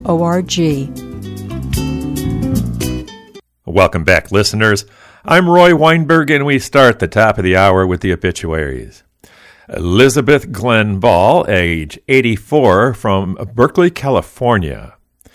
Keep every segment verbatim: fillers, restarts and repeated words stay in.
Welcome back, listeners. I'm Roy Weinberg, and we start the top of the hour with the obituaries. Elizabeth Glenn Ball, age eighty-four, from Berkeley, California.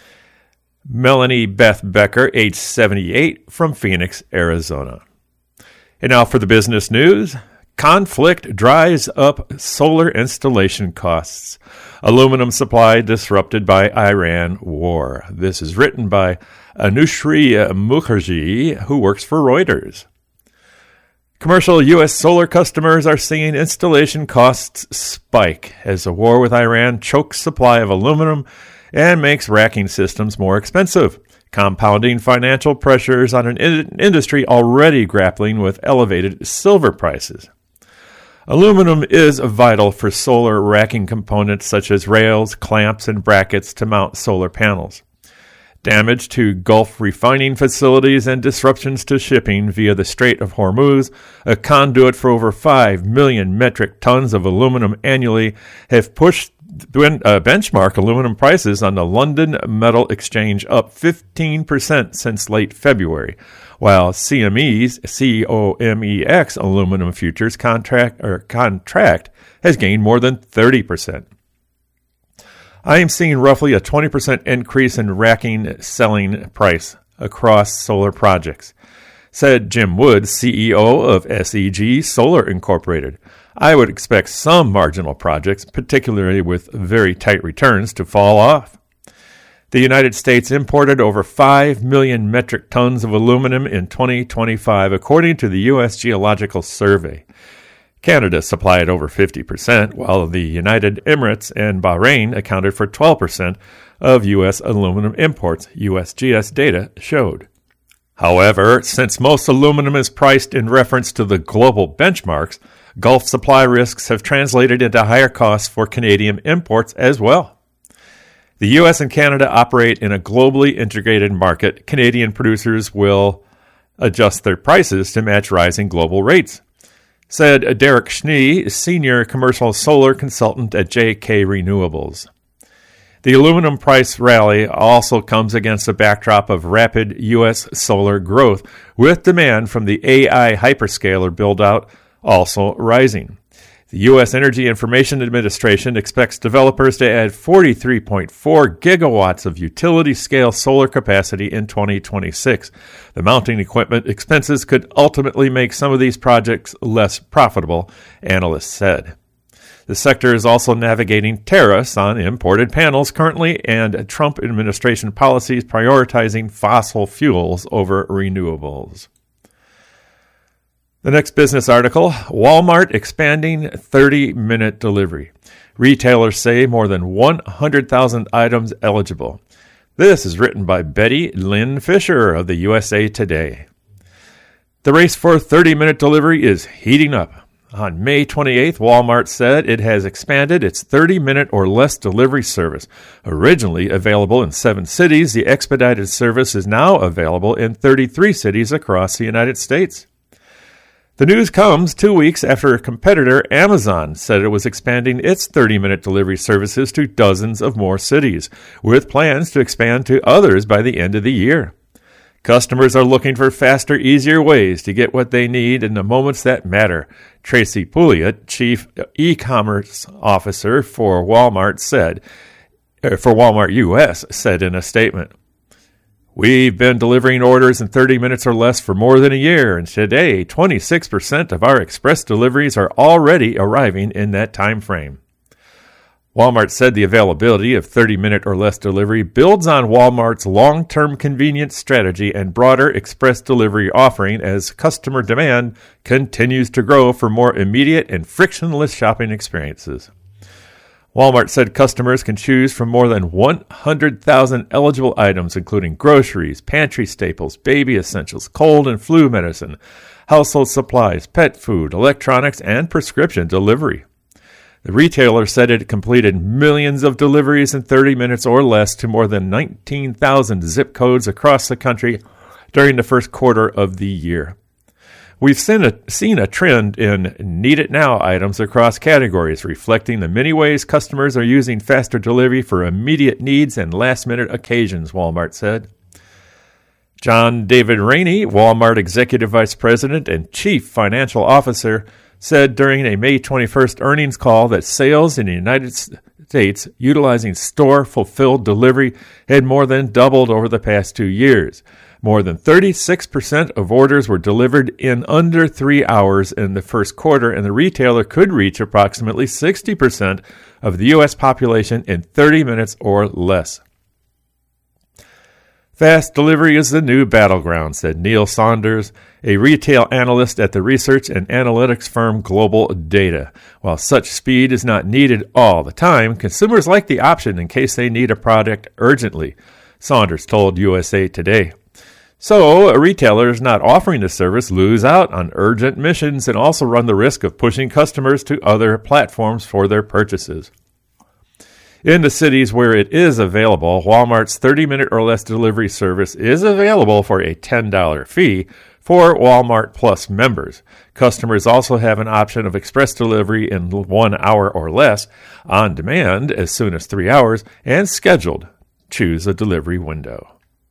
Melanie Beth Becker, age seventy-eight, from Phoenix, Arizona. And now for the business news. Conflict dries up solar installation costs. Aluminum supply disrupted by Iran war. This is written by Anushri Mukherjee, who works for Reuters. Commercial U S solar customers are seeing installation costs spike as the war with Iran chokes supply of aluminum and makes racking systems more expensive, compounding financial pressures on an in- industry already grappling with elevated silver prices. Aluminum is vital for solar racking components such as rails, clamps, and brackets to mount solar panels. Damage to Gulf refining facilities and disruptions to shipping via the Strait of Hormuz, a conduit for over five million metric tons of aluminum annually, have pushed uh, benchmark aluminum prices on the London Metal Exchange up fifteen percent since late February, while C M E's C O M E X aluminum futures contract or contract has gained more than thirty percent. I am seeing roughly a twenty percent increase in racking selling price across solar projects, said Jim Wood, C E O of S E G Solar Incorporated. I would expect some marginal projects, particularly with very tight returns, to fall off. The United States imported over five million metric tons of aluminum in twenty twenty-five, according to the U S Geological Survey. Canada supplied over fifty percent, while the United Emirates and Bahrain accounted for twelve percent of U S aluminum imports, U S G S data showed. However, since most aluminum is priced in reference to the global benchmarks, Gulf supply risks have translated into higher costs for Canadian imports as well. The U S and Canada operate in a globally integrated market. Canadian producers will adjust their prices to match rising global rates, said Derek Schnee, senior commercial solar consultant at J K Renewables. The aluminum price rally also comes against a backdrop of rapid U S solar growth, with demand from the A I hyperscaler build-out also rising. The U S Energy Information Administration expects developers to add forty-three point four gigawatts of utility-scale solar capacity in twenty twenty-six. The mounting equipment expenses could ultimately make some of these projects less profitable, analysts said. The sector is also navigating tariffs on imported panels currently and Trump administration policies prioritizing fossil fuels over renewables. The next business article, Walmart expanding thirty-minute delivery. Retailers say more than one hundred thousand items eligible. This is written by Betty Lynn Fisher of the U S A Today. The race for thirty-minute delivery is heating up. On May twenty-eighth, Walmart said it has expanded its thirty-minute or less delivery service. Originally available in seven cities, the expedited service is now available in thirty-three cities across the United States. The news comes two weeks after a competitor, Amazon, said it was expanding its thirty-minute delivery services to dozens of more cities, with plans to expand to others by the end of the year. Customers are looking for faster, easier ways to get what they need in the moments that matter. Tracy Pouliot, Chief E-commerce Officer for Walmart, said, for Walmart U S, said in a statement, "We've been delivering orders in thirty minutes or less for more than a year, and today, twenty-six percent of our express deliveries are already arriving in that time frame." Walmart said the availability of thirty-minute or less delivery builds on Walmart's long-term convenience strategy and broader express delivery offering as customer demand continues to grow for more immediate and frictionless shopping experiences. Walmart said customers can choose from more than one hundred thousand eligible items, including groceries, pantry staples, baby essentials, cold and flu medicine, household supplies, pet food, electronics, and prescription delivery. The retailer said it completed millions of deliveries in thirty minutes or less to more than nineteen thousand zip codes across the country during the first quarter of the year. We've seen a, seen a trend in need-it-now items across categories, reflecting the many ways customers are using faster delivery for immediate needs and last-minute occasions, Walmart said. John David Rainey, Walmart Executive Vice President and Chief Financial Officer, said during a May twenty-first earnings call that sales in the United States utilizing store-fulfilled delivery had more than doubled over the past two years. More than thirty-six percent of orders were delivered in under three hours in the first quarter, and the retailer could reach approximately sixty percent of the U S population in thirty minutes or less. Fast delivery is the new battleground, said Neil Saunders, a retail analyst at the research and analytics firm Global Data. While such speed is not needed all the time, consumers like the option in case they need a product urgently, Saunders told U S A Today. So, retailers not offering the service lose out on urgent missions and also run the risk of pushing customers to other platforms for their purchases. In the cities where it is available, Walmart's thirty-minute or less delivery service is available for a ten dollars fee for Walmart Plus members. Customers also have an option of express delivery in one hour or less, on demand as soon as three hours, and scheduled. Choose a delivery window.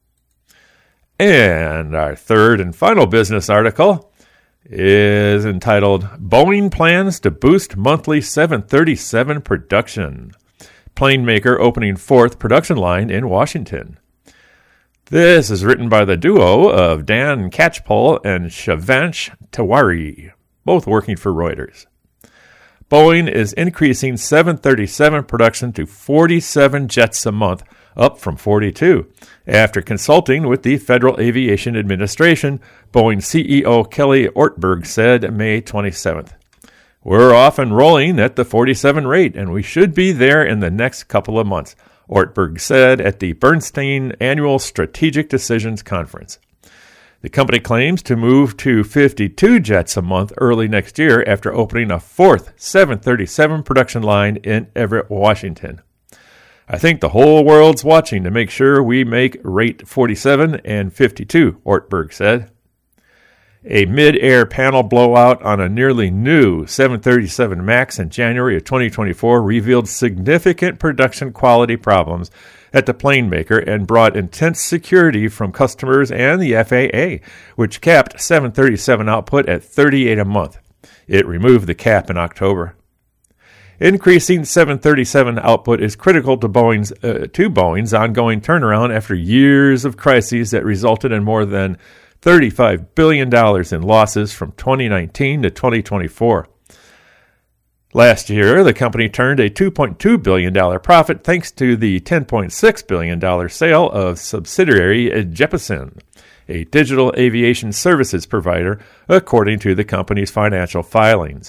And our third and final business article is entitled, Boeing Plans to Boost Monthly seven thirty-seven Production. Plane maker opening fourth production line in Washington. This is written by the duo of Dan Catchpole and Shivansh Tiwari, both working for Reuters. Boeing is increasing seven thirty-seven production to forty-seven jets a month, up from forty-two. After consulting with the Federal Aviation Administration, Boeing C E O Kelly Ortberg said May twenty-seventh. We're off and rolling at the forty-seven rate, and we should be there in the next couple of months, Ortberg said at the Bernstein Annual Strategic Decisions Conference. The company claims to move to fifty-two jets a month early next year after opening a fourth seven thirty-seven production line in Everett, Washington. I think the whole world's watching to make sure we make rate forty-seven and fifty-two, Ortberg said. A mid-air panel blowout on a nearly new seven thirty-seven MAX in January of twenty twenty-four revealed significant production quality problems at the plane maker and brought intense security from customers and the F A A, which capped seven thirty-seven output at thirty-eight a month. It removed the cap in October. Increasing seven thirty-seven output is critical to Boeing's uh, to Boeing's ongoing turnaround after years of crises that resulted in more than thirty-five billion dollars in losses from twenty nineteen to twenty twenty-four. Last year, the company turned a two point two billion dollars profit thanks to the ten point six billion dollars sale of subsidiary Jeppesen, a digital aviation services provider, according to the company's financial filings.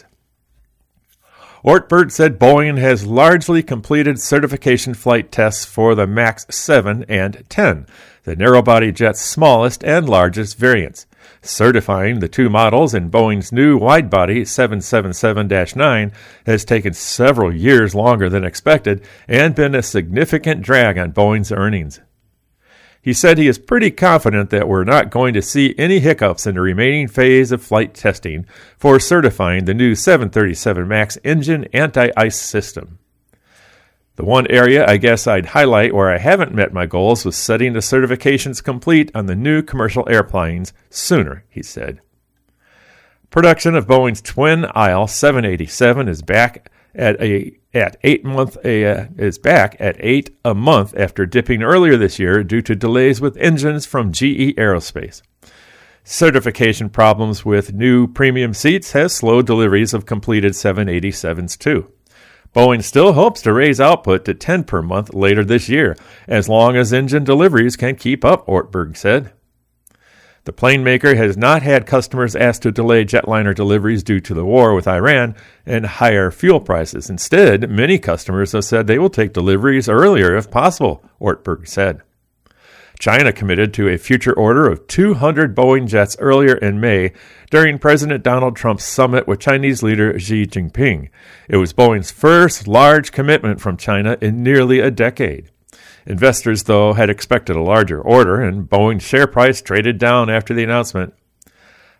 Ortberg said Boeing has largely completed certification flight tests for the MAX seven and ten, the narrow-body jet's smallest and largest variants. Certifying the two models in Boeing's new wide-body seven seventy-seven dash nine has taken several years longer than expected and been a significant drag on Boeing's earnings. He said he is pretty confident that we're not going to see any hiccups in the remaining phase of flight testing for certifying the new seven thirty-seven MAX engine anti-ice system. The one area I guess I'd highlight where I haven't met my goals was setting the certifications complete on the new commercial airplanes sooner, he said. Production of Boeing's twin-aisle seven eighty-seven is back at a at eight month a, uh, is back at eight a month after dipping earlier this year due to delays with engines from G E Aerospace. Certification problems with new premium seats has slowed deliveries of completed seven eighty-sevens too. Boeing still hopes to raise output to ten per month later this year, as long as engine deliveries can keep up, Ortberg said. The plane maker has not had customers asked to delay jetliner deliveries due to the war with Iran and higher fuel prices. Instead, many customers have said they will take deliveries earlier if possible, Ortberg said. China committed to a future order of two hundred Boeing jets earlier in May during President Donald Trump's summit with Chinese leader Xi Jinping. It was Boeing's first large commitment from China in nearly a decade. Investors, though, had expected a larger order, and Boeing's share price traded down after the announcement.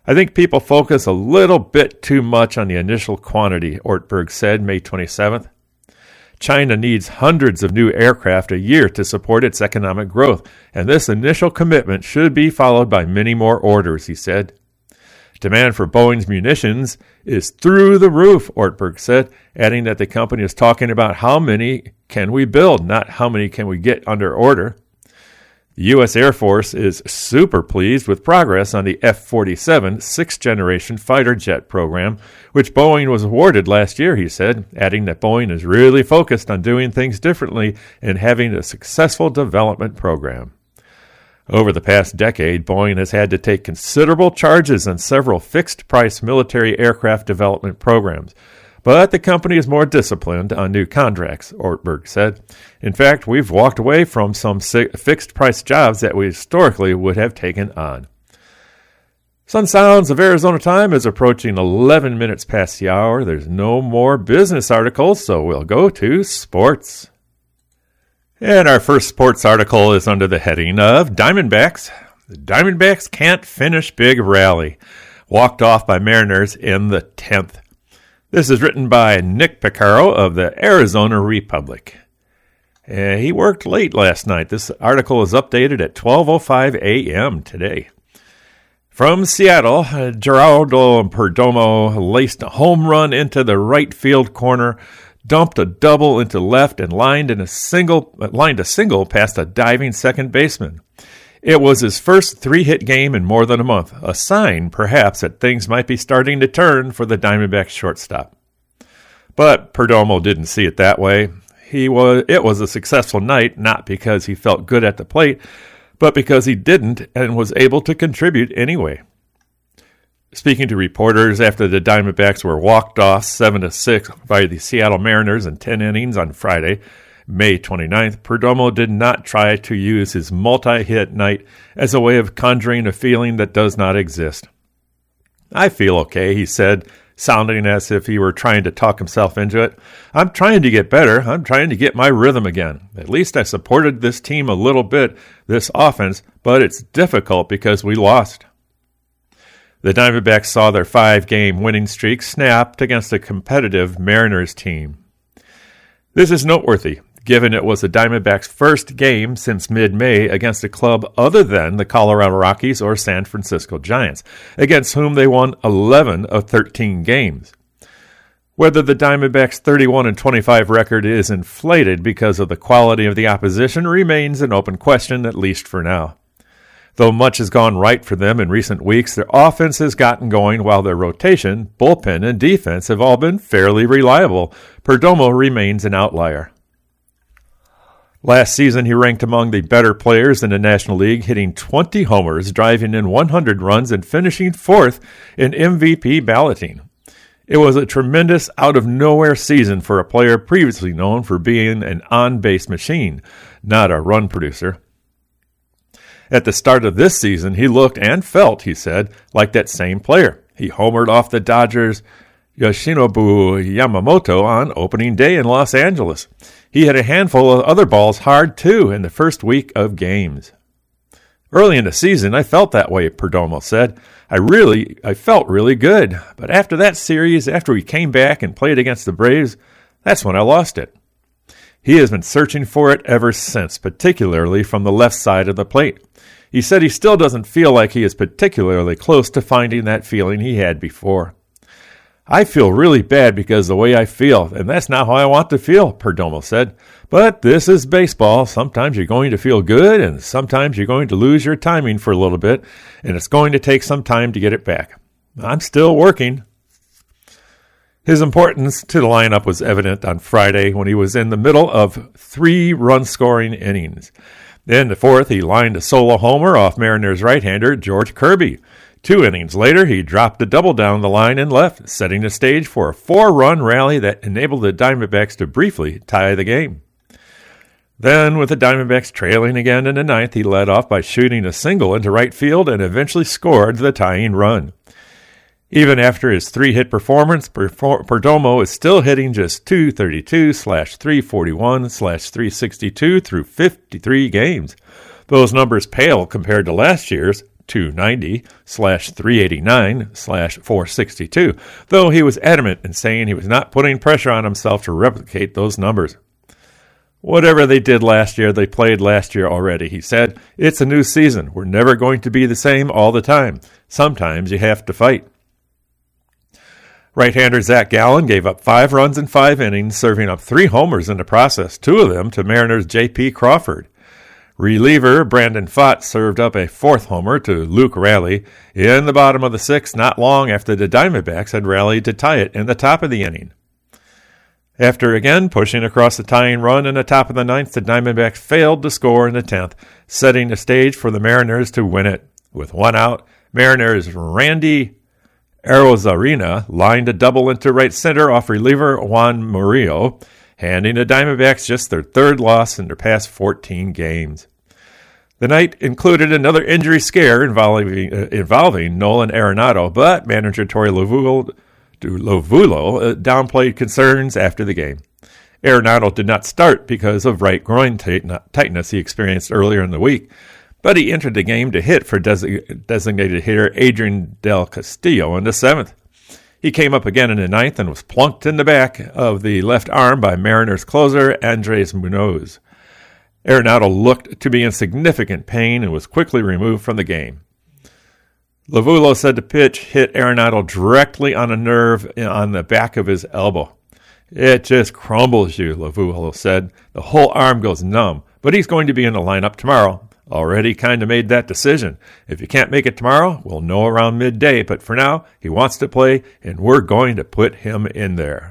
I think people focus a little bit too much on the initial quantity, Ortberg said May twenty-seventh. China needs hundreds of new aircraft a year to support its economic growth, and this initial commitment should be followed by many more orders, he said. Demand for Boeing's munitions is through the roof, Ortberg said, adding that the company is talking about how many can we build, not how many can we get under order. The U S Air Force is super pleased with progress on the F forty-seven sixth-generation fighter jet program, which Boeing was awarded last year, he said, adding that Boeing is really focused on doing things differently and having a successful development program. Over the past decade, Boeing has had to take considerable charges on several fixed-price military aircraft development programs. But the company is more disciplined on new contracts, Ortberg said. In fact, we've walked away from some fixed-price jobs that we historically would have taken on. Sun Sounds of Arizona time is approaching eleven minutes past the hour. There's no more business articles, so we'll go to sports. And our first sports article is under the heading of Diamondbacks. The Diamondbacks can't finish big rally. Walked off by Mariners in the tenth. This is written by Nick Picaro of the Arizona Republic. Uh, he worked late last night. This article is updated at twelve oh five a.m. today. From Seattle, uh, Geraldo Perdomo laced a home run into the right field corner, dumped a double into left, and lined in a single lined a single past a diving second baseman. It was his first three-hit game in more than a month, a sign, perhaps, that things might be starting to turn for the Diamondbacks shortstop. But Perdomo didn't see it that way. He was it was a successful night, not because he felt good at the plate, but because he didn't and was able to contribute anyway. Speaking to reporters after the Diamondbacks were walked off seven to six by the Seattle Mariners in ten innings on Friday, May twenty-ninth, Perdomo did not try to use his multi-hit night as a way of conjuring a feeling that does not exist. I feel okay, he said, sounding as if he were trying to talk himself into it. I'm trying to get better. I'm trying to get my rhythm again. At least I supported this team a little bit, this offense, but it's difficult because we lost. The Diamondbacks saw their five-game winning streak snapped against a competitive Mariners team. This is noteworthy, given it was the Diamondbacks' first game since mid-May against a club other than the Colorado Rockies or San Francisco Giants, against whom they won eleven of thirteen games. Whether the Diamondbacks' thirty-one and twenty-five record is inflated because of the quality of the opposition remains an open question, at least for now. Though much has gone right for them in recent weeks, their offense has gotten going while their rotation, bullpen, and defense have all been fairly reliable. Perdomo remains an outlier. Last season, he ranked among the better players in the National League, hitting twenty homers, driving in one hundred runs, and finishing fourth in M V P balloting. It was a tremendous out-of-nowhere season for a player previously known for being an on-base machine, not a run producer. At the start of this season, he looked and felt, he said, like that same player. He homered off the Dodgers' Yoshinobu Yamamoto on opening day in Los Angeles. He hit a handful of other balls hard, too, in the first week of games. Early in the season, I felt that way, Perdomo said. I really, I felt really good. But after that series, after we came back and played against the Braves, that's when I lost it. He has been searching for it ever since, particularly from the left side of the plate. He said he still doesn't feel like he is particularly close to finding that feeling he had before. I feel really bad because the way I feel, and that's not how I want to feel, Perdomo said. But this is baseball. Sometimes you're going to feel good, and sometimes you're going to lose your timing for a little bit, and it's going to take some time to get it back. I'm still working. His importance to the lineup was evident on Friday when he was in the middle of three run-scoring innings. In the fourth, he lined a solo homer off Mariners right-hander George Kirby. Two innings later, he dropped a double down the line and left, setting the stage for a four-run rally that enabled the Diamondbacks to briefly tie the game. Then, with the Diamondbacks trailing again in the ninth, he led off by shooting a single into right field and eventually scored the tying run. Even after his three-hit performance, Perdomo is still hitting just two thirty-two slash three forty-one slash three sixty-two through fifty-three games. Those numbers pale compared to last year's two ninety slash three eighty-nine slash four sixty-two, though he was adamant in saying he was not putting pressure on himself to replicate those numbers. Whatever they did last year, they played last year already, he said. It's a new season. We're never going to be the same all the time. Sometimes you have to fight. Right-hander Zach Gallen gave up five runs in five innings, serving up three homers in the process, two of them to Mariners' J P Crawford. Reliever Brandon Pfaadt served up a fourth homer to Luke Raleigh in the bottom of the sixth, not long after the Diamondbacks had rallied to tie it in the top of the inning. After again pushing across the tying run in the top of the ninth, the Diamondbacks failed to score in the tenth, setting the stage for the Mariners to win it. With one out, Mariners' Randy Arozarena lined a double into right center off reliever Juan Murillo, handing the Diamondbacks just their third loss in their past fourteen games. The night included another injury scare involving, uh, involving Nolan Arenado, but manager Torey Lovullo, Lovullo uh, downplayed concerns after the game. Arenado did not start because of right groin tightness he experienced earlier in the week, but he entered the game to hit for des- designated hitter Adrian Del Castillo in the seventh. He came up again in the ninth and was plunked in the back of the left arm by Mariners closer Andres Munoz. Arenado looked to be in significant pain and was quickly removed from the game. Lovullo said the pitch hit Arenado directly on a nerve on the back of his elbow. It just crumbles you, Lovullo said. The whole arm goes numb, but he's going to be in the lineup tomorrow. Already kind of made that decision. If you can't make it tomorrow, we'll know around midday, but for now, he wants to play, and we're going to put him in there.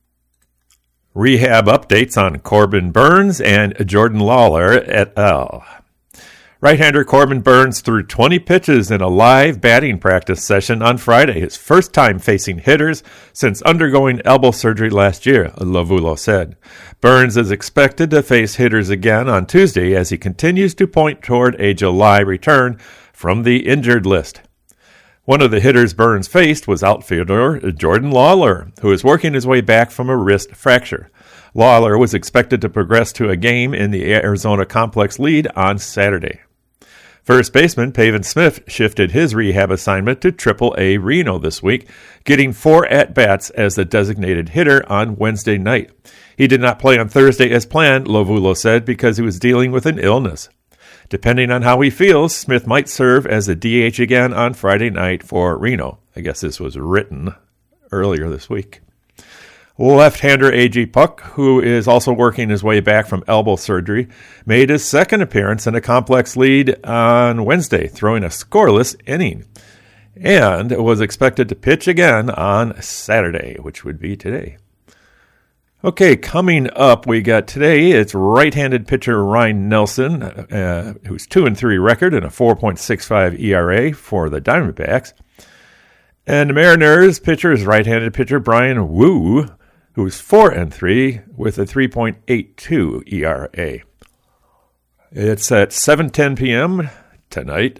Rehab updates on Corbin Burnes and Jordan Lawler et al. Right-hander Corbin Burnes threw twenty pitches in a live batting practice session on Friday, his first time facing hitters since undergoing elbow surgery last year, Lovullo said. Burnes is expected to face hitters again on Tuesday as he continues to point toward a July return from the injured list. One of the hitters Burnes faced was outfielder Jordan Lawler, who is working his way back from a wrist fracture. Lawler was expected to progress to a game in the Arizona Complex lead on Saturday. First baseman Pavin Smith shifted his rehab assignment to triple A Reno this week, getting four at-bats as the designated hitter on Wednesday night. He did not play on Thursday as planned, Lovullo said, because he was dealing with an illness. Depending on how he feels, Smith might serve as the D H again on Friday night for Reno. I guess this was written earlier this week. Left-hander A J Puk, who is also working his way back from elbow surgery, made his second appearance in a complex lead on Wednesday, throwing a scoreless inning, and was expected to pitch again on Saturday, which would be today. Okay, coming up, we got today, it's right-handed pitcher Ryan Nelson, uh, who's two and three record and a four point six five E R A for the Diamondbacks. And the Mariners pitcher is right-handed pitcher Brian Wu, who's four and three with a three point eight two E R A. It's at seven ten p.m. tonight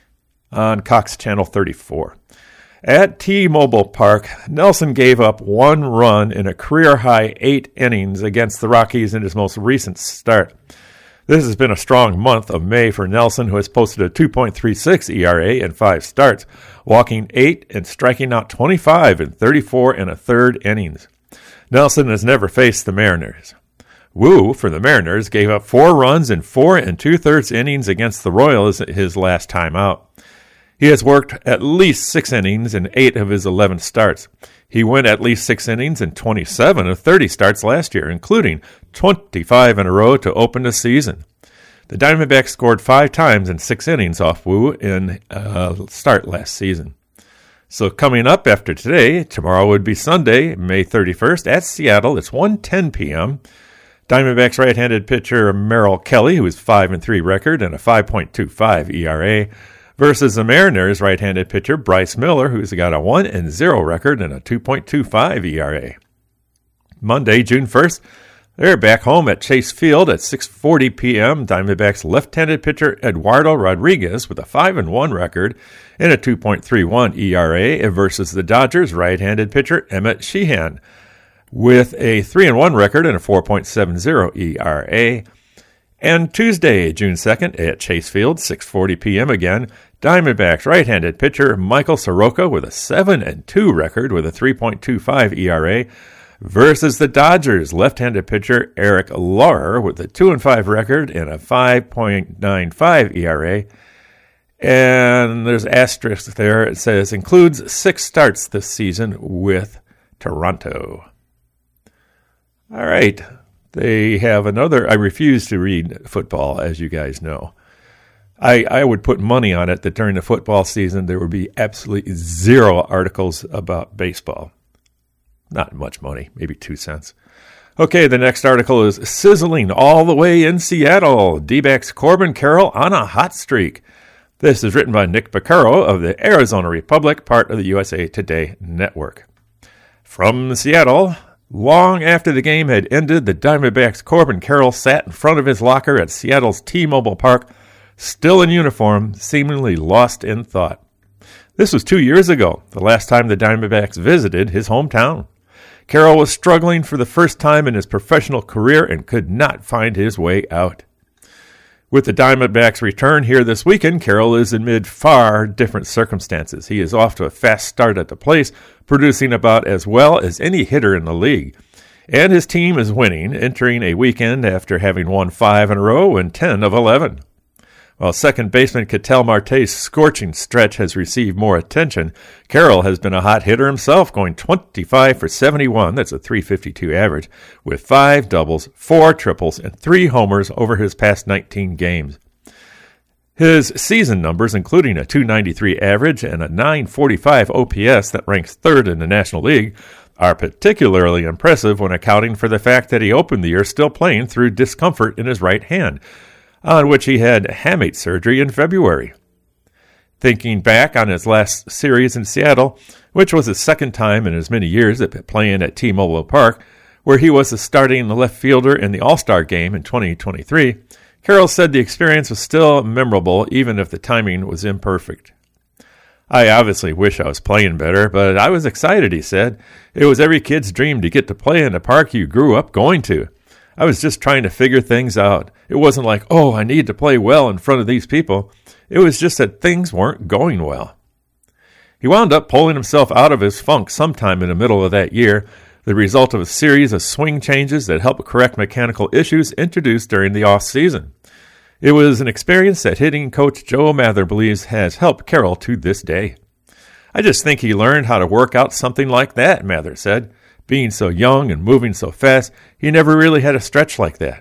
on Cox Channel thirty-four. At T-Mobile Park, Nelson gave up one run in a career-high eight innings against the Rockies in his most recent start. This has been a strong month of May for Nelson, who has posted a two point three six E R A in five starts, walking eight and striking out twenty-five in thirty-four and a third innings. Nelson has never faced the Mariners. Wu, for the Mariners, gave up four runs in four and two-thirds innings against the Royals his last time out. He has worked at least six innings in eight of his eleven starts. He went at least six innings in twenty-seven of thirty starts last year, including twenty-five in a row to open the season. The Diamondbacks scored five times in six innings off Wu in a start last season. So coming up after today, tomorrow would be Sunday, May thirty-first, at Seattle. It's one ten p.m. Diamondbacks right-handed pitcher Merrill Kelly, who is five and three record and a five point two five E R A, versus the Mariners right-handed pitcher Bryce Miller, who's got a one and zero record and a two point two five E R A. Monday, June first, they're back home at Chase Field at six forty p.m. Diamondbacks left-handed pitcher Eduardo Rodriguez with a five and one record and a two point three one E R A versus the Dodgers right-handed pitcher Emmett Sheehan with a three and one record and a four point seven zero E R A. And Tuesday, June second, at Chase Field, six forty p.m. again, Diamondbacks right-handed pitcher Michael Soroka with a seven and two record with a three point two five E R A versus the Dodgers left-handed pitcher Eric Lauer with a two and five record and a five point nine five E R A. And there's asterisk there. It says includes six starts this season with Toronto. All right. They have another. I refuse to read football, as you guys know. I, I would put money on it that during the football season there would be absolutely zero articles about baseball. Not much money, maybe two cents. Okay, the next article is sizzling all the way in Seattle. D-backs Corbin Carroll on a hot streak. This is written by Nick Piccaro of the Arizona Republic, part of the U S A Today network. From Seattle, long after the game had ended, the Diamondbacks' Corbin Carroll sat in front of his locker at Seattle's T-Mobile Park, still in uniform, seemingly lost in thought. This was two years ago, the last time the Diamondbacks visited his hometown. Carroll was struggling for the first time in his professional career and could not find his way out. With the Diamondbacks' return here this weekend, Carroll is amid far different circumstances. He is off to a fast start at the plate, producing about as well as any hitter in the league. And his team is winning, entering a weekend after having won five in a row and ten of eleven. While second baseman Ketel Marte's scorching stretch has received more attention, Carroll has been a hot hitter himself, going twenty-five for seventy-one, that's a three fifty-two average, with five doubles, four triples, and three homers over his past nineteen games. His season numbers, including a two ninety-three average and a nine forty-five O P S that ranks third in the National League, are particularly impressive when accounting for the fact that he opened the year still playing through discomfort in his right hand, on which he had hamate surgery in February. Thinking back on his last series in Seattle, which was his second time in as many years at playing at T-Mobile Park, where he was the starting left fielder in the All-Star game in twenty twenty-three, Carroll said the experience was still memorable even if the timing was imperfect. I obviously wish I was playing better, but I was excited, he said. It was every kid's dream to get to play in the park you grew up going to. I was just trying to figure things out. It wasn't like, oh, I need to play well in front of these people. It was just that things weren't going well. He wound up pulling himself out of his funk sometime in the middle of that year, the result of a series of swing changes that helped correct mechanical issues introduced during the off-season. It was an experience that hitting coach Joe Mather believes has helped Carroll to this day. I just think he learned how to work out something like that, Mather said. Being so young and moving so fast, he never really had a stretch like that.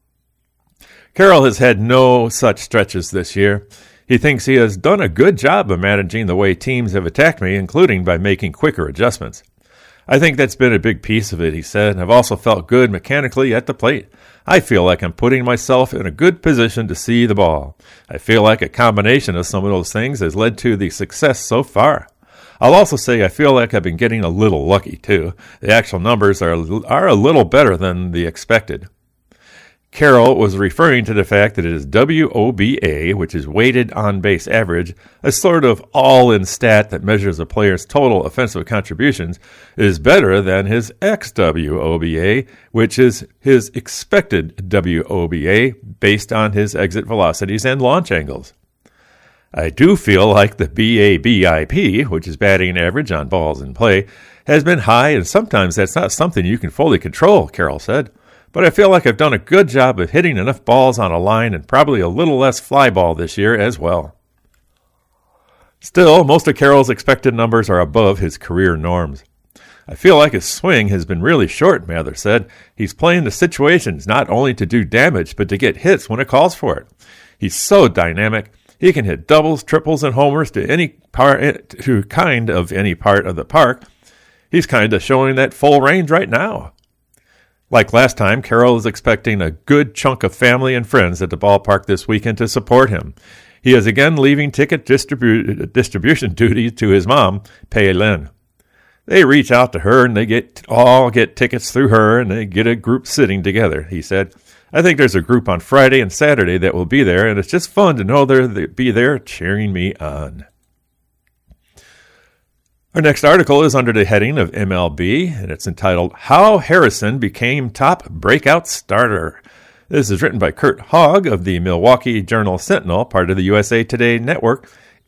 Carroll has had no such stretches this year. He thinks he has done a good job of managing the way teams have attacked me, including by making quicker adjustments. I think that's been a big piece of it, he said. I've also felt good mechanically at the plate. I feel like I'm putting myself in a good position to see the ball. I feel like a combination of some of those things has led to the success so far. I'll also say I feel like I've been getting a little lucky, too. The actual numbers are, are a little better than the expected. Carroll was referring to the fact that his W O B A, which is weighted on-base average, a sort of all-in stat that measures a player's total offensive contributions, is better than his X W O B A, which is his expected W O B A based on his exit velocities and launch angles. I do feel like the B A B I P, which is batting average on balls in play, has been high, and sometimes that's not something you can fully control, Carroll said. But I feel like I've done a good job of hitting enough balls on a line and probably a little less fly ball this year as well. Still, most of Carroll's expected numbers are above his career norms. I feel like his swing has been really short, Mather said. He's playing the situations not only to do damage, but to get hits when it calls for it. He's so dynamic. He can hit doubles, triples, and homers to any part, to kind of any part of the park. He's kind of showing that full range right now. Like last time, Carroll is expecting a good chunk of family and friends at the ballpark this weekend to support him. He is again leaving ticket distribu- distribution duty to his mom, Pei Lin. They reach out to her and they get all get tickets through her and they get a group sitting together, he said. I think there's a group on Friday and Saturday that will be there, and it's just fun to know they'll be there cheering me on. Our next article is under the heading of M L B, and it's entitled, How Harrison Became Top Breakout Starter. This is written by Kurt Hogg of the Milwaukee Journal-Sentinel, part of the U S A Today network,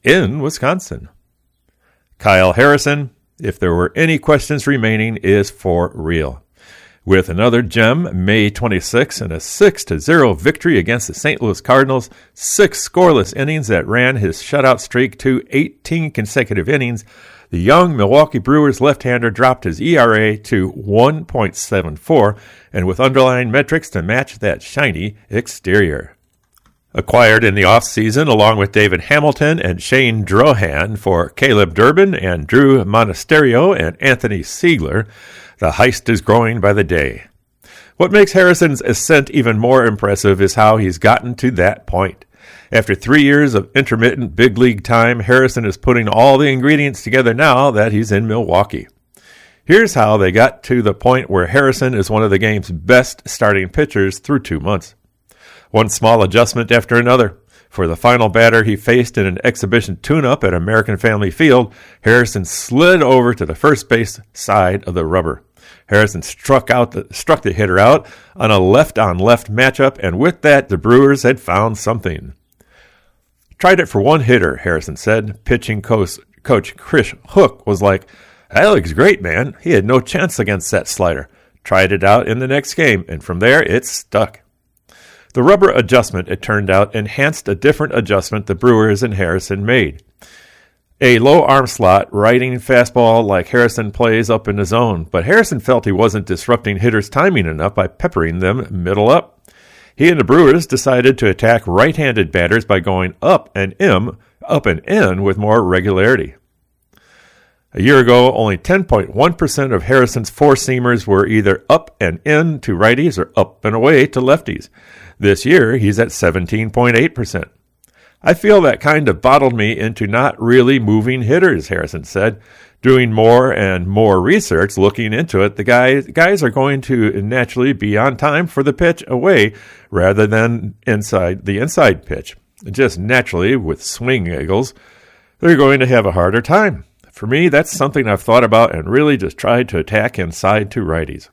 in Wisconsin. Kyle Harrison, if there were any questions remaining, is for real. With another gem, May twenty-sixth, and a six to zero victory against the Saint Louis Cardinals, six scoreless innings that ran his shutout streak to eighteen consecutive innings, the young Milwaukee Brewers left-hander dropped his E R A to one point seven four, and with underlying metrics to match that shiny exterior. Acquired in the offseason along with David Hamilton and Shane Drohan for Caleb Durbin and Drew Monasterio and Anthony Siegler, the heist is growing by the day. What makes Harrison's ascent even more impressive is how he's gotten to that point. After three years of intermittent big league time, Harrison is putting all the ingredients together now that he's in Milwaukee. Here's how they got to the point where Harrison is one of the game's best starting pitchers through two months. One small adjustment after another. For the final batter he faced in an exhibition tune-up at American Family Field, Harrison slid over to the first base side of the rubber. Harrison struck out the, struck the hitter out on a left-on-left matchup, and with that, the Brewers had found something. Tried it for one hitter, Harrison said. Pitching coach, coach Chris Hook was like, "That looks great, man. He had no chance against that slider." Tried it out in the next game, and from there, it stuck. The rubber adjustment, it turned out, enhanced a different adjustment the Brewers and Harrison made. A low arm slot, riding fastball like Harrison plays up in the zone, but Harrison felt he wasn't disrupting hitters' timing enough by peppering them middle up. He and the Brewers decided to attack right-handed batters by going up and in, up and in with more regularity. A year ago, only ten point one percent of Harrison's four-seamers were either up and in to righties or up and away to lefties. This year, he's at seventeen point eight percent. "I feel that kind of bottled me into not really moving hitters," Harrison said. "Doing more and more research, looking into it, the guys, guys are going to naturally be on time for the pitch away rather than inside the inside pitch. Just naturally, with swing angles, they're going to have a harder time. For me, that's something I've thought about and really just tried to attack inside to righties."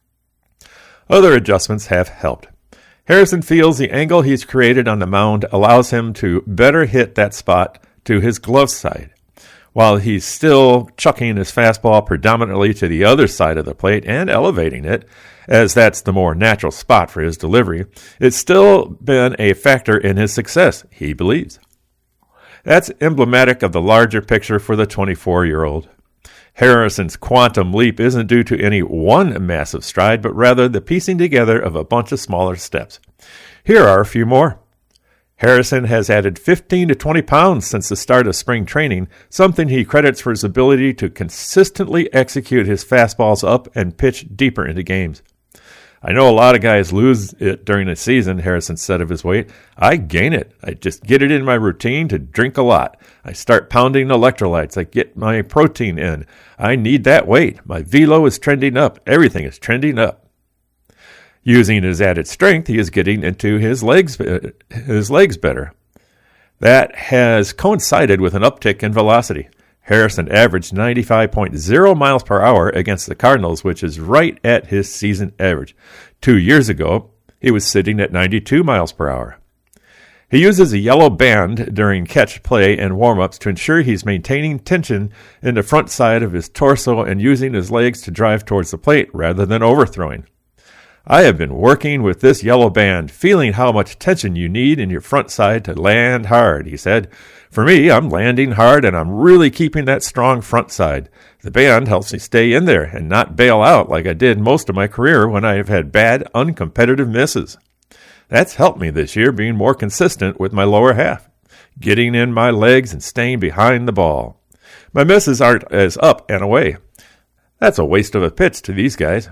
Other adjustments have helped. Harrison feels the angle he's created on the mound allows him to better hit that spot to his glove side. While he's still chucking his fastball predominantly to the other side of the plate and elevating it, as that's the more natural spot for his delivery, it's still been a factor in his success, he believes. That's emblematic of the larger picture for the twenty-four-year-old. Harrison's quantum leap isn't due to any one massive stride, but rather the piecing together of a bunch of smaller steps. Here are a few more. Harrison has added fifteen to twenty pounds since the start of spring training, something he credits for his ability to consistently execute his fastballs up and pitch deeper into games. "I know a lot of guys lose it during the season," Harrison said of his weight. "I gain it. I just get it in my routine to drink a lot. I start pounding electrolytes. I get my protein in. I need that weight. My velo is trending up. Everything is trending up." Using his added strength, he is getting into his legs, his legs better. That has coincided with an uptick in velocity. Harrison averaged ninety-five point zero miles per hour against the Cardinals, which is right at his season average. Two years ago, he was sitting at ninety-two miles per hour. He uses a yellow band during catch play and warm-ups to ensure he's maintaining tension in the front side of his torso and using his legs to drive towards the plate rather than overthrowing. "I have been working with this yellow band, feeling how much tension you need in your front side to land hard," he said. "For me, I'm landing hard and I'm really keeping that strong front side. The band helps me stay in there and not bail out like I did most of my career when I have had bad, uncompetitive misses. That's helped me this year being more consistent with my lower half, getting in my legs and staying behind the ball. My misses aren't as up and away. That's a waste of a pitch to these guys."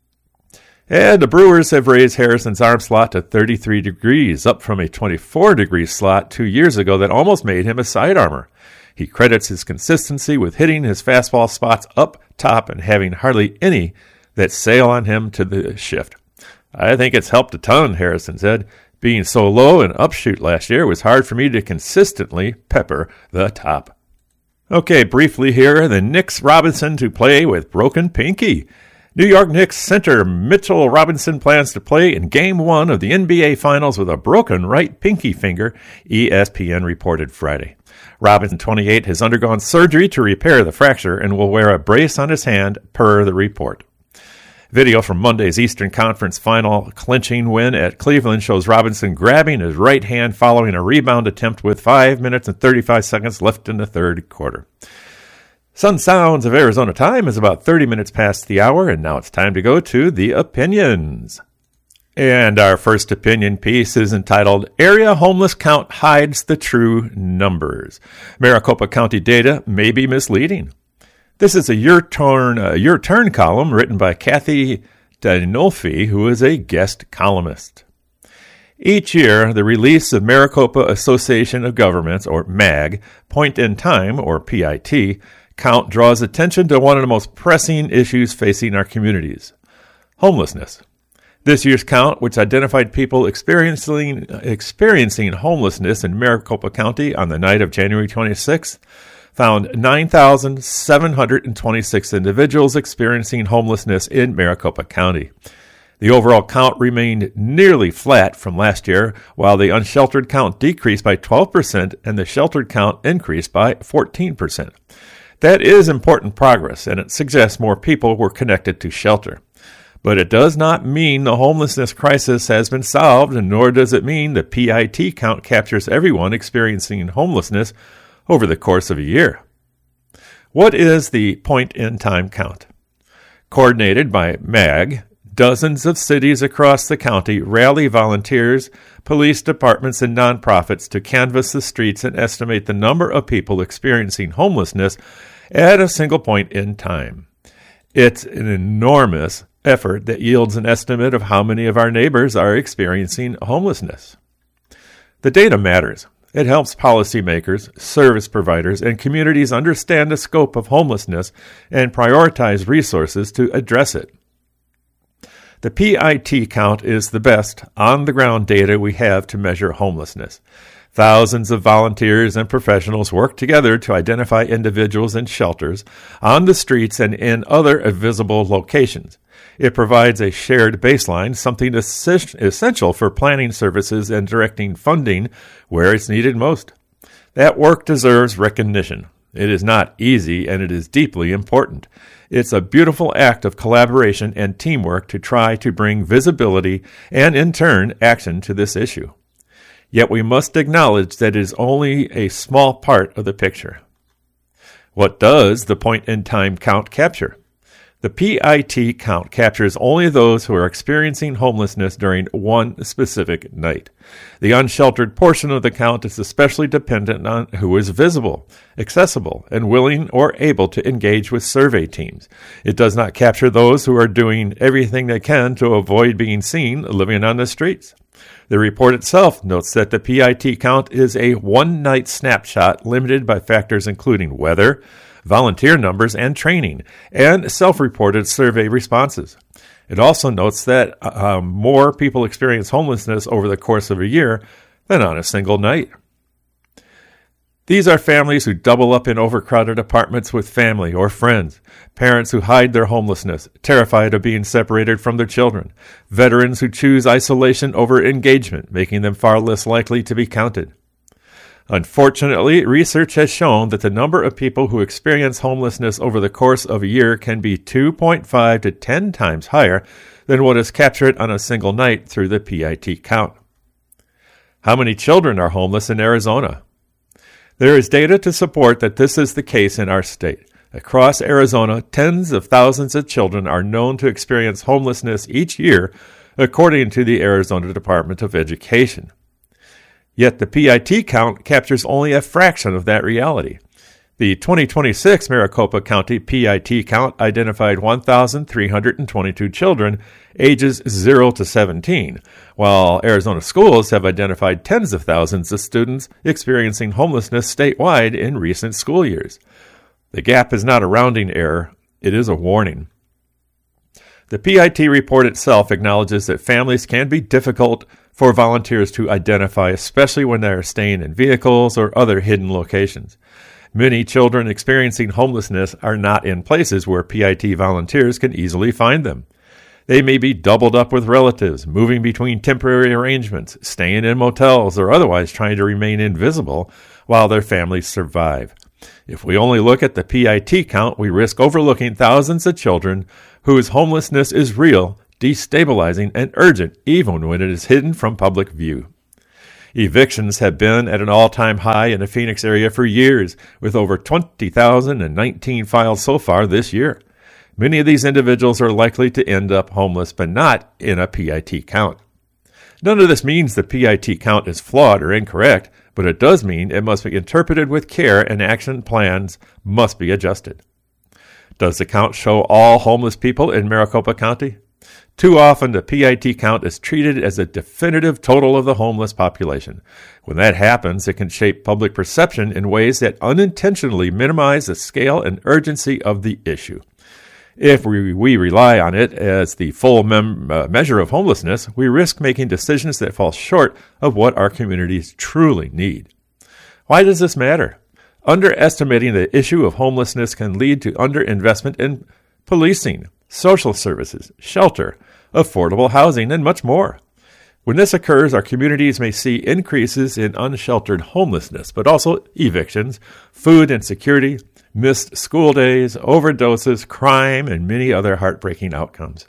And the Brewers have raised Harrison's arm slot to thirty-three degrees, up from a twenty-four degree slot two years ago that almost made him a side armor. He credits his consistency with hitting his fastball spots up top and having hardly any that sail on him to the shift. "I think it's helped a ton," Harrison said. "Being so low and upshoot last year, it was hard for me to consistently pepper the top." Okay, briefly here, the Knicks Robinson to play with broken pinky. New York Knicks center Mitchell Robinson plans to play in Game one of the N B A Finals with a broken right pinky finger, E S P N reported Friday. Robinson, twenty-eight, has undergone surgery to repair the fracture and will wear a brace on his hand, per the report. Video from Monday's Eastern Conference Final clinching win at Cleveland shows Robinson grabbing his right hand following a rebound attempt with five minutes and thirty-five seconds left in the third quarter. Sun Sounds of Arizona time is about thirty minutes past the hour, and now it's time to go to the opinions. And our first opinion piece is entitled, Area Homeless Count Hides the True Numbers. Maricopa County data may be misleading. This is a Your Turn, uh, Your Turn column written by Kathy Dinolfi, who is a guest columnist. Each year, the release of Maricopa Association of Governments, or M A G, Point in Time, or P I T, count draws attention to one of the most pressing issues facing our communities, homelessness. This year's count, which identified people experiencing experiencing homelessness in Maricopa County on the night of January twenty-sixth, found nine thousand seven hundred twenty-six individuals experiencing homelessness in Maricopa County. The overall count remained nearly flat from last year, while the unsheltered count decreased by twelve percent and the sheltered count increased by fourteen percent. That is important progress, and it suggests more people were connected to shelter. But it does not mean the homelessness crisis has been solved, and nor does it mean the P I T count captures everyone experiencing homelessness over the course of a year. What is the point-in-time count? Coordinated by M A G, dozens of cities across the county rally volunteers, police departments, and nonprofits to canvass the streets and estimate the number of people experiencing homelessness at a single point in time. It's an enormous effort that yields an estimate of how many of our neighbors are experiencing homelessness. The data matters. It helps policymakers, service providers, and communities understand the scope of homelessness and prioritize resources to address it. The P I T count is the best on-the-ground data we have to measure homelessness. Thousands of volunteers and professionals work together to identify individuals in shelters, on the streets, and in other visible locations. It provides a shared baseline, something essential for planning services and directing funding where it's needed most. That work deserves recognition. It is not easy, and it is deeply important. It's a beautiful act of collaboration and teamwork to try to bring visibility and, in turn, action to this issue. Yet we must acknowledge that it is only a small part of the picture. What does the point-in-time count capture? The P I T count captures only those who are experiencing homelessness during one specific night. The unsheltered portion of the count is especially dependent on who is visible, accessible, and willing or able to engage with survey teams. It does not capture those who are doing everything they can to avoid being seen living on the streets. The report itself notes that the P I T count is a one-night snapshot limited by factors including weather, volunteer numbers and training, and self-reported survey responses. It also notes that uh, more people experience homelessness over the course of a year than on a single night. These are families who double up in overcrowded apartments with family or friends, parents who hide their homelessness, terrified of being separated from their children, veterans who choose isolation over engagement, making them far less likely to be counted. Unfortunately, research has shown that the number of people who experience homelessness over the course of a year can be two point five to ten times higher than what is captured on a single night through the P I T count. How many children are homeless in Arizona? There is data to support that this is the case in our state. Across Arizona, tens of thousands of children are known to experience homelessness each year, according to the Arizona Department of Education. Yet the P I T count captures only a fraction of that reality. The twenty twenty-six Maricopa County P I T count identified one thousand three hundred twenty-two children ages zero to seventeen, while Arizona schools have identified tens of thousands of students experiencing homelessness statewide in recent school years. The gap is not a rounding error, it is a warning. The P I T report itself acknowledges that families can be difficult for volunteers to identify, especially when they are staying in vehicles or other hidden locations. Many children experiencing homelessness are not in places where P I T volunteers can easily find them. They may be doubled up with relatives, moving between temporary arrangements, staying in motels, or otherwise trying to remain invisible while their families survive. If we only look at the P I T count, we risk overlooking thousands of children whose homelessness is real, destabilizing, and urgent, even when it is hidden from public view. Evictions have been at an all-time high in the Phoenix area for years, with over twenty thousand nineteen filed so far this year. Many of these individuals are likely to end up homeless, but not in a P I T count. None of this means the P I T count is flawed or incorrect, but it does mean it must be interpreted with care and action plans must be adjusted. Does the count show all homeless people in Maricopa County? Too often, the P I T count is treated as a definitive total of the homeless population. When that happens, it can shape public perception in ways that unintentionally minimize the scale and urgency of the issue. If we, we rely on it as the full mem- uh, measure of homelessness, we risk making decisions that fall short of what our communities truly need. Why does this matter? Underestimating the issue of homelessness can lead to underinvestment in policing, social services, shelter, affordable housing, and much more. When this occurs, our communities may see increases in unsheltered homelessness, but also evictions, food insecurity, missed school days, overdoses, crime, and many other heartbreaking outcomes.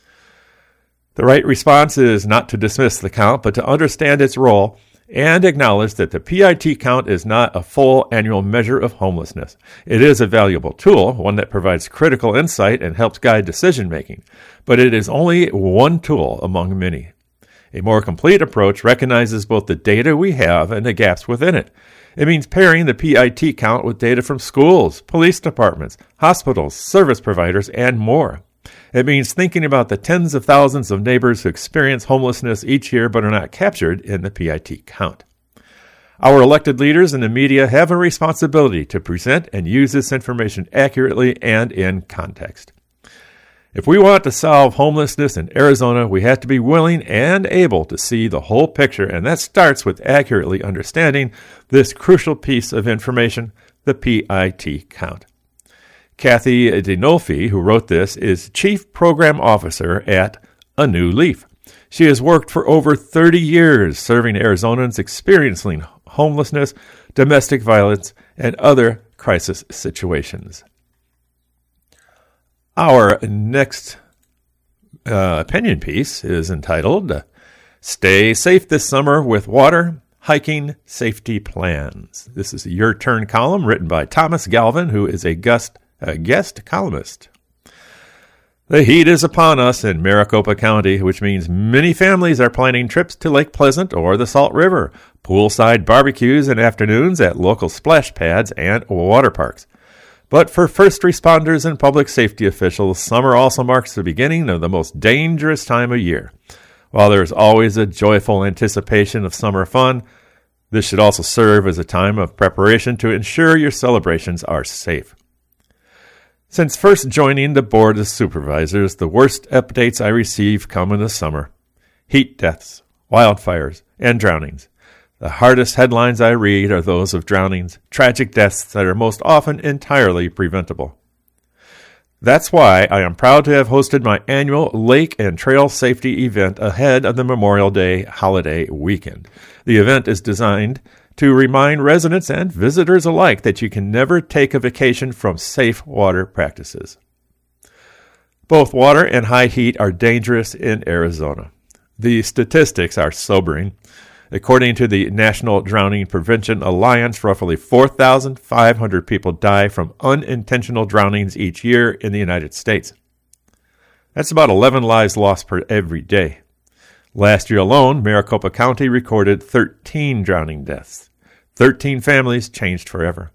The right response is not to dismiss the count, but to understand its role and acknowledge that the P I T count is not a full annual measure of homelessness. It is a valuable tool, one that provides critical insight and helps guide decision-making, but it is only one tool among many. A more complete approach recognizes both the data we have and the gaps within it. It means pairing the P I T count with data from schools, police departments, hospitals, service providers, and more. It means thinking about the tens of thousands of neighbors who experience homelessness each year but are not captured in the P I T count. Our elected leaders and the media have a responsibility to present and use this information accurately and in context. If we want to solve homelessness in Arizona, we have to be willing and able to see the whole picture, and that starts with accurately understanding this crucial piece of information, the P I T count. Kathy Dinolfi, who wrote this, is Chief Program Officer at A New Leaf. She has worked for over thirty years serving Arizonans experiencing homelessness, domestic violence, and other crisis situations. Our next uh, opinion piece is entitled, Stay Safe This Summer with Water, Hiking Safety Plans. This is a Your Turn column written by Thomas Galvin, who is a guest A guest columnist. The heat is upon us in Maricopa County, which means many families are planning trips to Lake Pleasant or the Salt River, poolside barbecues and afternoons at local splash pads and water parks. But for first responders and public safety officials, summer also marks the beginning of the most dangerous time of year. While there is always a joyful anticipation of summer fun, this should also serve as a time of preparation to ensure your celebrations are safe. Since first joining the Board of Supervisors, the worst updates I receive come in the summer. Heat deaths, wildfires, and drownings. The hardest headlines I read are those of drownings, tragic deaths that are most often entirely preventable. That's why I am proud to have hosted my annual Lake and Trail Safety event ahead of the Memorial Day holiday weekend. The event is designed to remind residents and visitors alike that you can never take a vacation from safe water practices. Both water and high heat are dangerous in Arizona. The statistics are sobering. According to the National Drowning Prevention Alliance, roughly four thousand five hundred people die from unintentional drownings each year in the United States. That's about eleven lives lost per every day. Last year alone, Maricopa County recorded thirteen drowning deaths. thirteen families changed forever.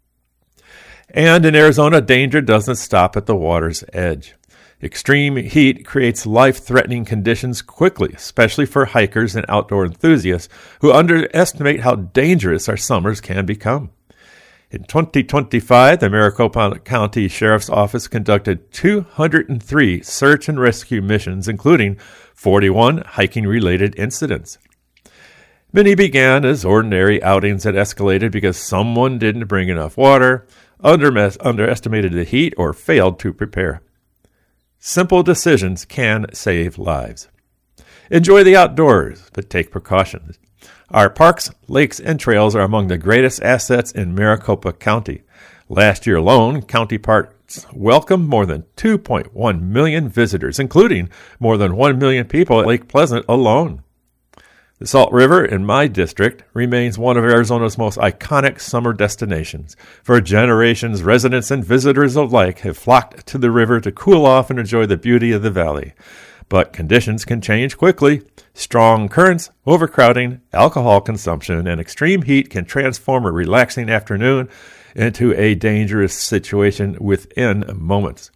And in Arizona, danger doesn't stop at the water's edge. Extreme heat creates life-threatening conditions quickly, especially for hikers and outdoor enthusiasts who underestimate how dangerous our summers can become. In twenty twenty-five, the Maricopa County Sheriff's Office conducted two hundred three search and rescue missions, including forty-one hiking-related incidents. Many began as ordinary outings that escalated because someone didn't bring enough water, under- underestimated the heat, or failed to prepare. Simple decisions can save lives. Enjoy the outdoors, but take precautions. Our parks, lakes, and trails are among the greatest assets in Maricopa County. Last year alone, county parks welcomed more than two point one million visitors, including more than one million people at Lake Pleasant alone. The Salt River in my district remains one of Arizona's most iconic summer destinations. For generations, residents and visitors alike have flocked to the river to cool off and enjoy the beauty of the valley. But conditions can change quickly. Strong currents, overcrowding, alcohol consumption, and extreme heat can transform a relaxing afternoon into a dangerous situation within moments.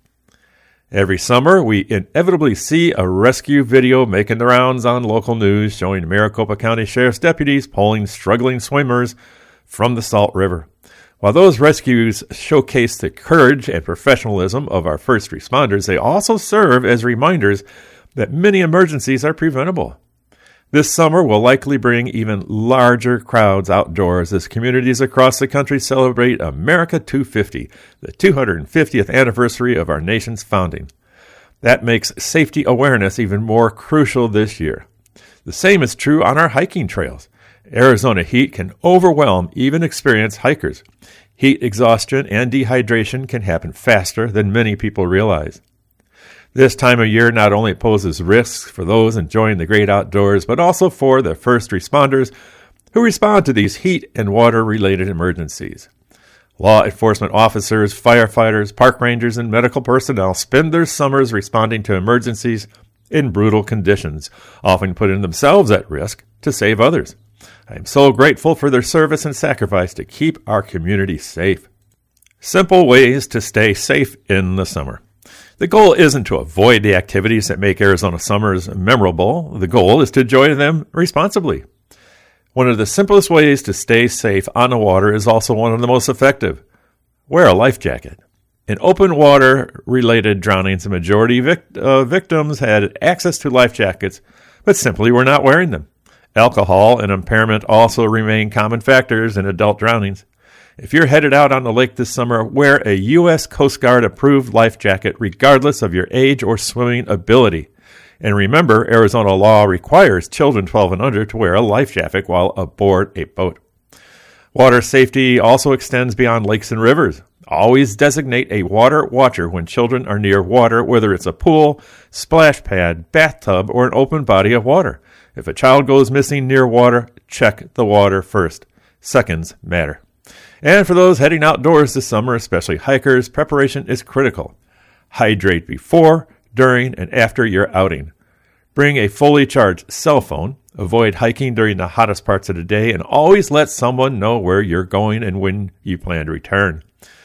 Every summer, we inevitably see a rescue video making the rounds on local news showing Maricopa County Sheriff's deputies pulling struggling swimmers from the Salt River. While those rescues showcase the courage and professionalism of our first responders, they also serve as reminders that many emergencies are preventable. This summer will likely bring even larger crowds outdoors as communities across the country celebrate America two fifty, the two hundred fiftieth anniversary of our nation's founding. That makes safety awareness even more crucial this year. The same is true on our hiking trails. Arizona heat can overwhelm even experienced hikers. Heat exhaustion and dehydration can happen faster than many people realize. This time of year not only poses risks for those enjoying the great outdoors, but also for the first responders who respond to these heat and water-related emergencies. Law enforcement officers, firefighters, park rangers, and medical personnel spend their summers responding to emergencies in brutal conditions, often putting themselves at risk to save others. I am so grateful for their service and sacrifice to keep our community safe. Simple ways to stay safe in the summer. The goal isn't to avoid the activities that make Arizona summers memorable. The goal is to enjoy them responsibly. One of the simplest ways to stay safe on the water is also one of the most effective. Wear a life jacket. In open water-related drownings, the majority of vic- uh, victims had access to life jackets, but simply were not wearing them. Alcohol and impairment also remain common factors in adult drownings. If you're headed out on the lake this summer, wear a U S Coast Guard approved life jacket regardless of your age or swimming ability. And remember, Arizona law requires children twelve and under to wear a life jacket while aboard a boat. Water safety also extends beyond lakes and rivers. Always designate a water watcher when children are near water, whether it's a pool, splash pad, bathtub, or an open body of water. If a child goes missing near water, check the water first. Seconds matter. And for those heading outdoors this summer, especially hikers, preparation is critical. Hydrate before, during, and after your outing. Bring a fully charged cell phone. Avoid hiking during the hottest parts of the day, and always let someone know where you're going and when you plan to return.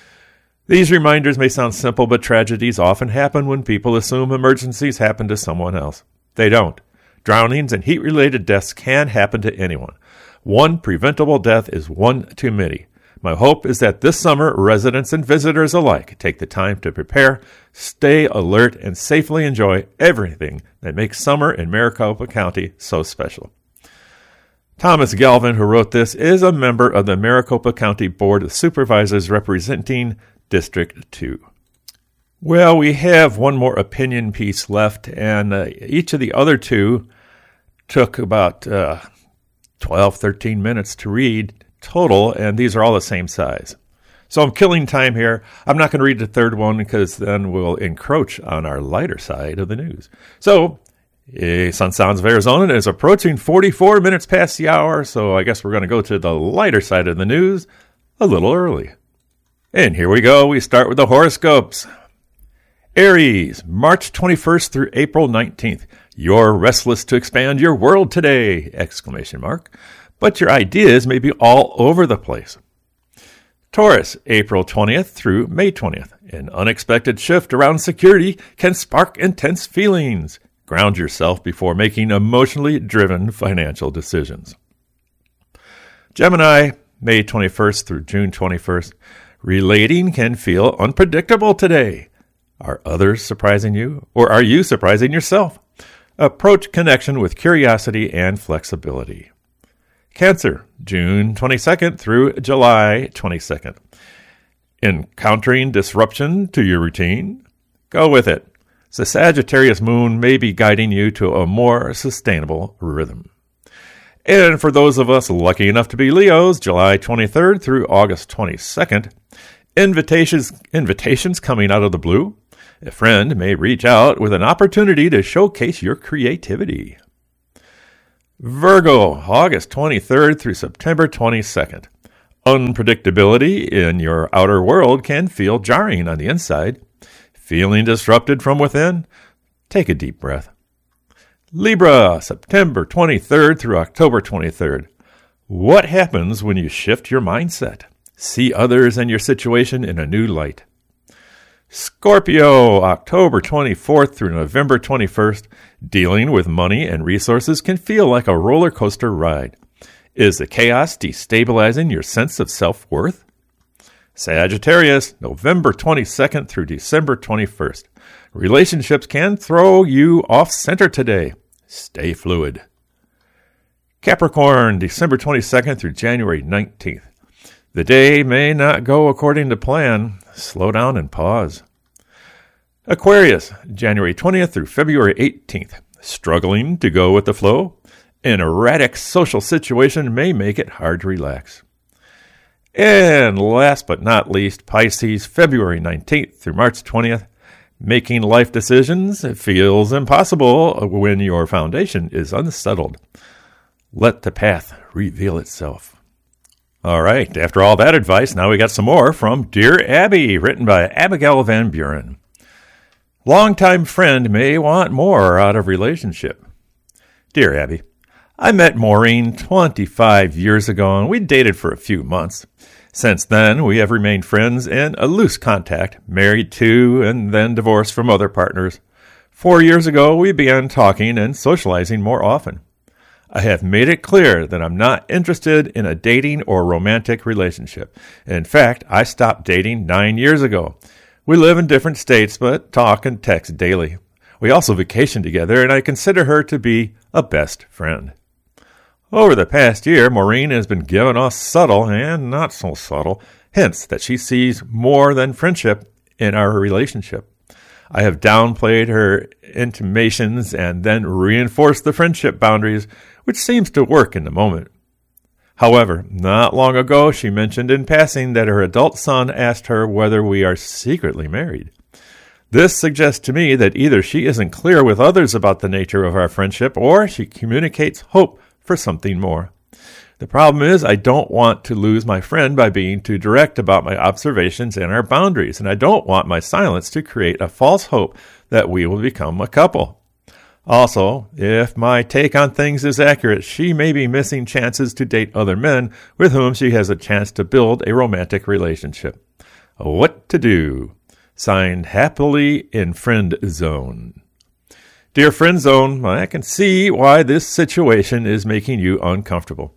These reminders may sound simple, but tragedies often happen when people assume emergencies happen to someone else. They don't. Drownings and heat-related deaths can happen to anyone. One preventable death is one too many. My hope is that this summer, residents and visitors alike take the time to prepare, stay alert, and safely enjoy everything that makes summer in Maricopa County so special. Thomas Galvin, who wrote this, is a member of the Maricopa County Board of Supervisors representing District two. Well, we have one more opinion piece left, and uh, each of the other two took about uh, twelve, thirteen minutes to read total, and these are all the same size. So I'm killing time here. I'm not going to read the third one because then we'll encroach on our lighter side of the news. So, eh, Sun Sounds of Arizona is approaching forty-four minutes past the hour, so I guess we're going to go to the lighter side of the news a little early. And here we go. We start with the horoscopes. Aries, March twenty-first through April nineteenth. You're restless to expand your world today! Exclamation mark. But your ideas may be all over the place. Taurus, April twentieth through May twentieth. An unexpected shift around security can spark intense feelings. Ground yourself before making emotionally driven financial decisions. Gemini, May twenty-first through June twenty-first. Relating can feel unpredictable today. Are others surprising you, or are you surprising yourself? Approach connection with curiosity and flexibility. Cancer, June twenty-second through July twenty-second. Encountering disruption to your routine? Go with it. The Sagittarius moon may be guiding you to a more sustainable rhythm. And for those of us lucky enough to be Leos, July twenty-third through August twenty-second, invitations invitations coming out of the blue. A friend may reach out with an opportunity to showcase your creativity. Virgo, August twenty-third through September twenty-second. Unpredictability in your outer world can feel jarring on the inside. Feeling disrupted from within? Take a deep breath. Libra, September twenty-third through October twenty-third. What happens when you shift your mindset? See others and your situation in a new light. Scorpio, October twenty-fourth through November twenty-first. Dealing with money and resources can feel like a roller coaster ride. Is the chaos destabilizing your sense of self-worth? Sagittarius, November twenty-second through December twenty-first. Relationships can throw you off center today. Stay fluid. Capricorn, December twenty-second through January nineteenth. The day may not go according to plan. Slow down and pause. Aquarius, January twentieth through February eighteenth. Struggling to go with the flow? An erratic social situation may make it hard to relax. And last but not least, Pisces, February nineteenth through March twentieth. Making life decisions feels impossible when your foundation is unsettled. Let the path reveal itself. All right, after all that advice, now we got some more from Dear Abby, written by Abigail Van Buren. Longtime friend may want more out of relationship. Dear Abby, I met Maureen twenty-five years ago, and we dated for a few months. Since then, we have remained friends in a loose contact, married to and then divorced from other partners. Four years ago, we began talking and socializing more often. I have made it clear that I'm not interested in a dating or romantic relationship. In fact, I stopped dating nine years ago. We live in different states, but talk and text daily. We also vacation together, and I consider her to be a best friend. Over the past year, Maureen has been giving us subtle and not so subtle hints that she sees more than friendship in our relationship. I have downplayed her intimations and then reinforced the friendship boundaries, which seems to work in the moment. However, not long ago, she mentioned in passing that her adult son asked her whether we are secretly married. This suggests to me that either she isn't clear with others about the nature of our friendship, or she communicates hope for something more. The problem is I don't want to lose my friend by being too direct about my observations and our boundaries, and I don't want my silence to create a false hope that we will become a couple. Also, if my take on things is accurate, she may be missing chances to date other men with whom she has a chance to build a romantic relationship. What to do? Signed, Happily in Friend Zone. Dear Friend Zone, I can see why this situation is making you uncomfortable.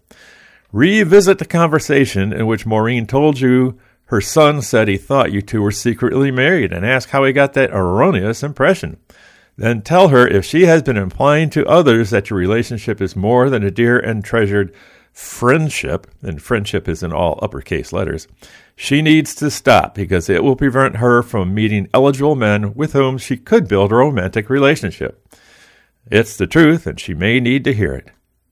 Revisit the conversation in which Maureen told you her son said he thought you two were secretly married, and ask how he got that erroneous impression. Then tell her if she has been implying to others that your relationship is more than a dear and treasured friendship, and friendship is in all uppercase letters, she needs to stop, because it will prevent her from meeting eligible men with whom she could build a romantic relationship. It's the truth, and she may need to hear it.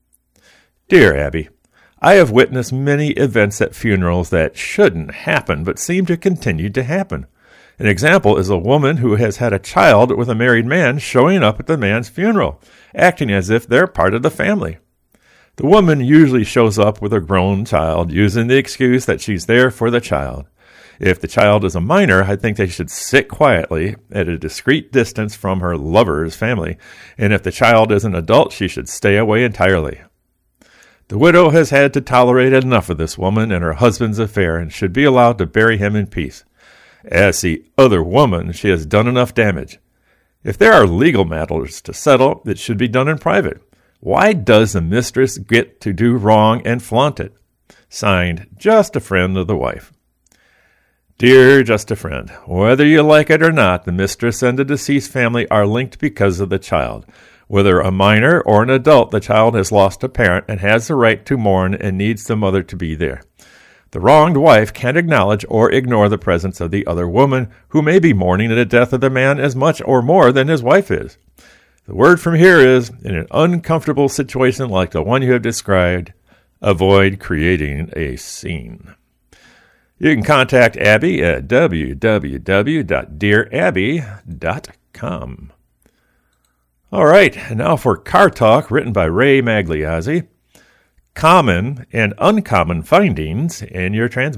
Dear Abby, I have witnessed many events at funerals that shouldn't happen but seem to continue to happen. An example is a woman who has had a child with a married man showing up at the man's funeral, acting as if they're part of the family. The woman usually shows up with a grown child, using the excuse that she's there for the child. If the child is a minor, I think they should sit quietly at a discreet distance from her lover's family, and if the child is an adult, she should stay away entirely. The widow has had to tolerate enough of this woman and her husband's affair, and should be allowed to bury him in peace. As the other woman, she has done enough damage. If there are legal matters to settle, it should be done in private. Why does the mistress get to do wrong and flaunt it? Signed, Just a Friend of the Wife. Dear Just a Friend, whether you like it or not, the mistress and the deceased family are linked because of the child. Whether a minor or an adult, the child has lost a parent and has the right to mourn and needs the mother to be there. The wronged wife can't acknowledge or ignore the presence of the other woman, who may be mourning the death of the man as much or more than his wife is. The word from here is, in an uncomfortable situation like the one you have described, avoid creating a scene. You can contact Abby at w w w dot dear abby dot com. All right, and now for Car Talk, written by Ray Magliozzi. Common and uncommon findings in your transmission.